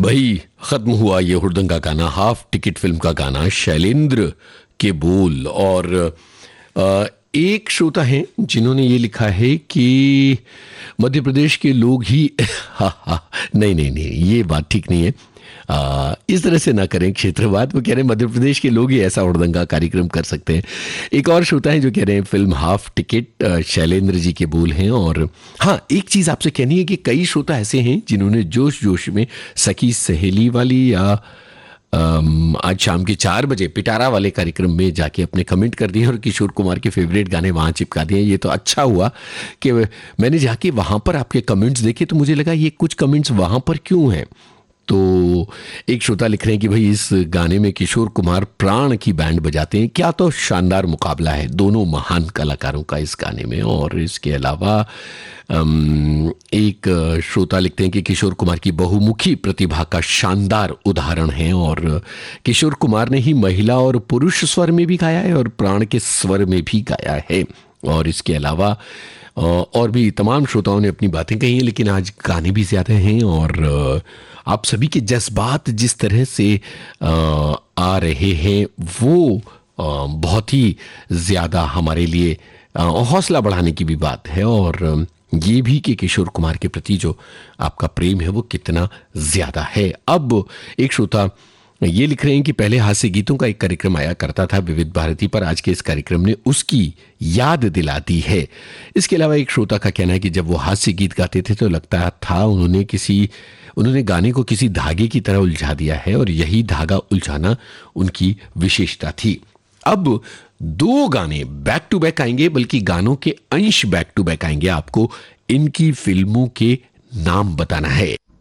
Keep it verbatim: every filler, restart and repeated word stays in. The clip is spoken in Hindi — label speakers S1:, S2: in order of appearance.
S1: भाई खत्म हुआ ये हुड़दंग का गाना, हाफ टिकट फिल्म का गाना, शैलेंद्र के बोल। और अ, एक श्रोता हैं जिन्होंने ये लिखा है कि मध्य प्रदेश के लोग ही हा, हा, नहीं नहीं नहीं ये बात ठीक नहीं है। आ, इस तरह से ना करें क्षेत्रवाद। वो कह रहे हैं मध्य प्रदेश के लोग ही ऐसा हुड़दंगा कार्यक्रम कर सकते हैं। एक और श्रोता है जो कह रहे हैं film half ticket, Shailendra ji के बोल हैं। और हाँ, एक चीज आपसे कहनी है कि कई श्रोता ऐसे हैं जिन्होंने जोश जोश में सखी सहेली वाली या अम, आज शाम के चार बजे पिटारा वाले कार्यक्रम में जाके अपने कमेंट कर दिए और किशोर कुमार के फेवरेट गाने वहाँ चिपका दिए। ये तो अच्छा हुआ कि मैंने जाके वहाँ पर आपके कमेंट्स देखे तो मुझे लगा ये कुछ कमेंट्स वहाँ पर क्यों हैं। तो एक श्रोता लिख रहे हैं कि भाई इस गाने में किशोर कुमार प्राण की बैंड बजाते हैं। क्या तो शानदार मुकाबला है दोनों महान कलाकारों का इस गाने में। और इसके अलावा एक श्रोता लिखते हैं कि किशोर कुमार की बहुमुखी प्रतिभा का शानदार उदाहरण है और किशोर कुमार ने ही महिला और पुरुष स्वर में भी गाया है और प्राण के स्वर में भी गाया है। और इसके अलावा और भी तमाम श्रोताओं ने अपनी बातें कही हैं, लेकिन आज गाने भी ज़्यादा हैं और आप सभी के जज्बात जिस तरह से आ रहे हैं वो बहुत ही ज़्यादा हमारे लिए हौसला बढ़ाने की भी बात है। और ये भी कि किशोर कुमार के प्रति जो आपका प्रेम है वो कितना ज़्यादा है। अब एक श्रोता ये लिख रहे हैं कि पहले हास्य गीतों का एक कार्यक्रम आया करता था विविध भारती पर, आज के इस कार्यक्रम ने उसकी याद दिला दी है। इसके अलावा एक श्रोता का कहना है कि जब वो हास्य गीत गाते थे तो लगता था उन्होंने किसी उन्होंने गाने को किसी धागे की तरह उलझा दिया है और यही धागा उलझाना उनकी विशेषता थी। अब दो गाने बैक टू बैक आएंगे, बल्कि गानों के अंश बैक टू बैक आएंगे। आपको इनकी फिल्मों के नाम बताना है।